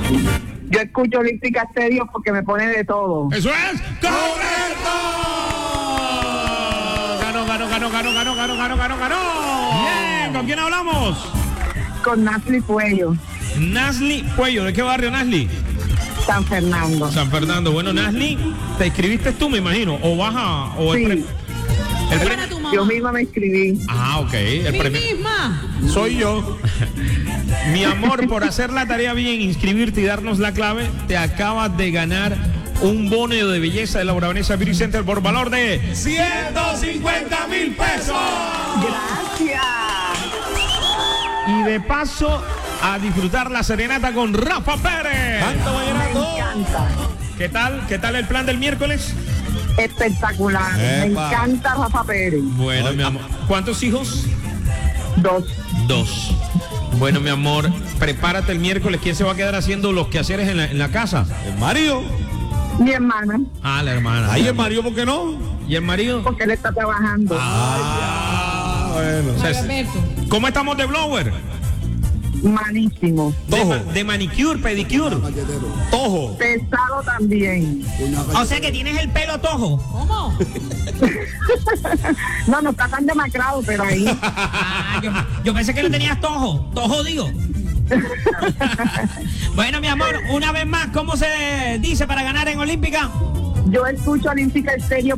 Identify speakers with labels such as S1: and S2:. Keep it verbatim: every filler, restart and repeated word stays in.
S1: Yo escucho Olímpica Estéreo porque me pone de todo.
S2: ¡Eso es correcto! Ganó, ganó, ganó, ganó, ganó, ganó, ganó, ganó, ganó. Bien, ¿con quién hablamos?
S1: Con Nasli Puello,
S2: Nasli Puello. ¿De qué barrio, Nasli?
S1: San Fernando.
S2: San Fernando. Bueno, Nasli, ¿te escribiste tú, me imagino? ¿O vas a...? O
S1: Sí.
S2: el pre- el pre-
S1: Yo misma me escribí.
S2: Ah, ok. El
S3: Mi
S2: premio-
S3: misma.
S2: Soy yo. Mi amor, por hacer la tarea bien, inscribirte y darnos la clave, te acabas de ganar un bono de belleza de Laura Vanessa Beauty Center por valor de ciento cincuenta mil pesos.
S1: Gracias.
S2: Y de paso, a disfrutar la serenata con Rafa Pérez.
S4: Canta,
S1: Me
S4: vallenato.
S1: encanta.
S2: ¿Qué tal? ¿Qué tal el plan del miércoles?
S1: Espectacular. Me
S4: Epa.
S1: encanta Rafa Pérez.
S2: Bueno, mi amor. ¿Cuántos hijos?
S1: Dos.
S2: Dos. Bueno, mi amor, prepárate el miércoles. ¿Quién se va a quedar haciendo los quehaceres en la, en la casa?
S4: El marido.
S1: Mi hermana,
S2: Ah, la hermana.
S4: Ahí el marido, ¿por qué no?
S2: ¿Y el marido?
S1: porque él está trabajando.
S4: Ah, bueno.
S2: O sea,
S3: Mario Alberto.
S2: ¿cómo estamos de blower?
S1: Malísimo.
S2: De,
S4: Tojo.
S2: ma- de manicure, pedicure.
S4: Tojo.
S1: Pesado también.
S5: O sea que tienes el pelo tojo.
S3: ¿Cómo?
S1: No, no está tan demacrado, pero ahí.
S5: Ah, yo, yo pensé que lo tenías tojo. Tojo digo. Bueno, mi amor, una vez más, ¿cómo se dice para ganar en Olímpica?
S1: Yo escucho Olímpica Estéreo